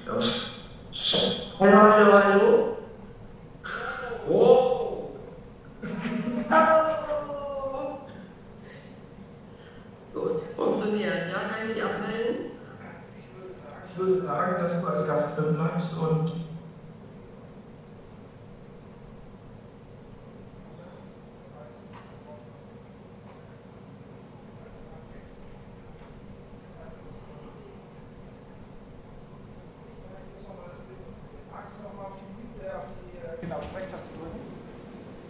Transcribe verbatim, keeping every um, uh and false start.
Ja. Hallo, hallo, hallo. Oh. Hallo. Gut, funktioniert. Ja, kann ich mich abmelden? Ich würde sagen, dass du als Gast drin bleibst und